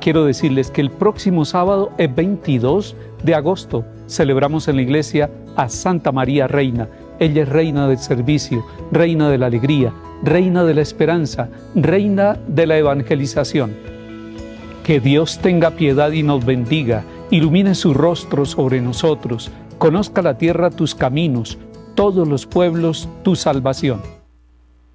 quiero decirles que el próximo sábado es 22 de agosto. Celebramos en la iglesia a Santa María Reina. Ella es reina del servicio, reina de la alegría, reina de la esperanza, reina de la evangelización. Que Dios tenga piedad y nos bendiga, ilumine su rostro sobre nosotros, conozca la tierra tus caminos, todos los pueblos tu salvación.